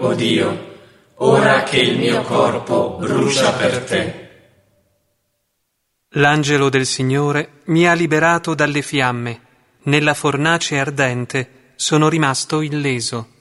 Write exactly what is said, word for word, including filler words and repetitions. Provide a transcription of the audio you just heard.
o Dio, ora che il mio corpo brucia per te. L'angelo del Signore mi ha liberato dalle fiamme, nella fornace ardente sono rimasto illeso.